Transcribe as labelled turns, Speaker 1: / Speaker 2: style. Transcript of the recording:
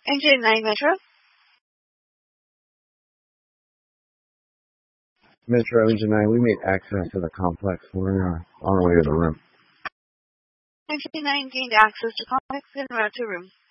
Speaker 1: Engine 9 Metro.
Speaker 2: Metro Engine 9, we made access to the complex. We're on our way to the room.
Speaker 1: Engine 9 gained access to complex and route to room.